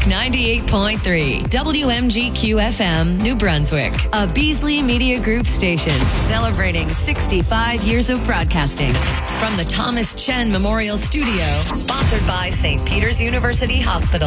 98.3 WMGQ FM, New Brunswick, a Beasley Media Group station celebrating 65 years of broadcasting from the Thomas Chen Memorial Studio, sponsored by St. Peter's University Hospital.